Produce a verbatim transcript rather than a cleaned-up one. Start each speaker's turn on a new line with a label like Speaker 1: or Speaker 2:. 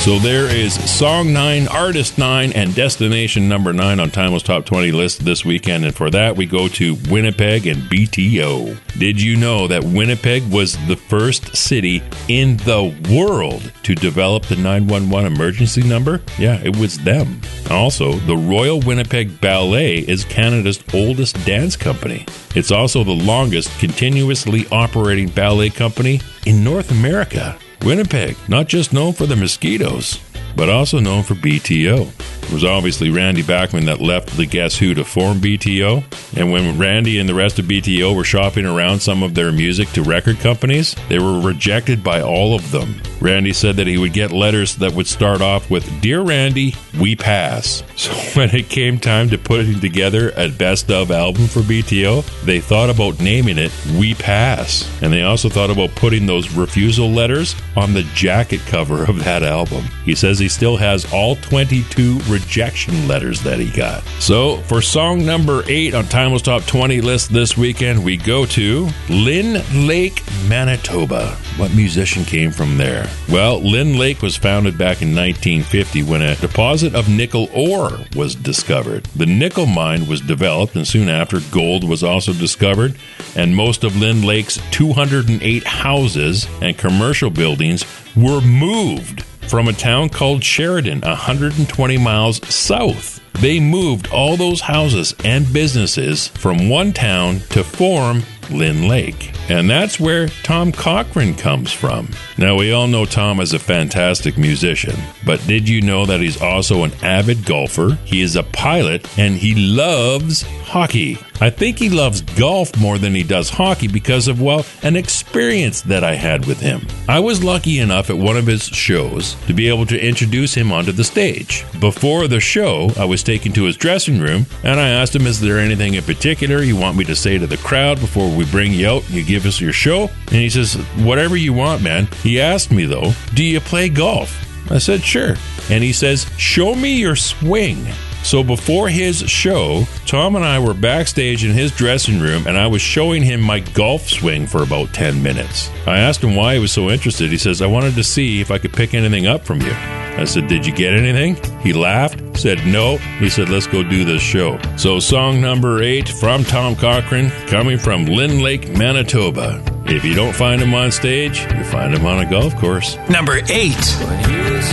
Speaker 1: So there is Song nine, Artist nine, and Destination number nine on Timeless Top twenty list this weekend. And for that, we go to Winnipeg and B T O. Did you know that Winnipeg was the first city in the world to develop the nine one one emergency number? Yeah, it was them. Also, the Royal Winnipeg Ballet is Canada's oldest dance company. It's also the longest continuously operating ballet company in North America. Winnipeg, not just known for the mosquitoes, but also known for B T O. It was obviously Randy Bachman that left the Guess Who to form B T O. And when Randy and the rest of B T O were shopping around some of their music to record companies, they were rejected by all of them. Randy said that he would get letters that would start off with, "Dear Randy, we pass." So when it came time to putting together a best of album for B T O, they thought about naming it We Pass. And they also thought about putting those refusal letters on the jacket cover of that album. He says he still has all twenty-two rejection letters that he got. So for song number eight on Timeless Top twenty list this weekend, we go to Lynn Lake, Manitoba. What musician came from there? Well, Lynn Lake was founded back in nineteen fifty when a deposit of nickel ore was discovered. The nickel mine was developed, and soon after, gold was also discovered, and most of Lynn Lake's two hundred eight houses and commercial buildings were moved from a town called Sheridan, one hundred twenty miles south. They moved all those houses and businesses from one town to form Lynn Lake. And that's where Tom Cochrane comes from. Now, we all know Tom is a fantastic musician, but did you know that he's also an avid golfer? He is a pilot, and he loves hockey. I think he loves golf more than he does hockey because of, well, an experience that I had with him. I was lucky enough at one of his shows to be able to introduce him onto the stage. Before the show, I was taken to his dressing room, and I asked him, is there anything in particular you want me to say to the crowd before we bring you out and you give us your show? And he says, whatever you want, man. He asked me, though, do you play golf? I said, sure. And he says, show me your swing. So before his show, Tom and I were backstage in his dressing room, and I was showing him my golf swing for about ten minutes. I asked him why he was so interested. He says, I wanted to see if I could pick anything up from you. I said, did you get anything? He laughed, said no. He said, let's go do this show. So song number eight from Tom Cochrane, coming from Lynn Lake, Manitoba. If you don't find him on stage, you find him on a golf course.
Speaker 2: Number eight.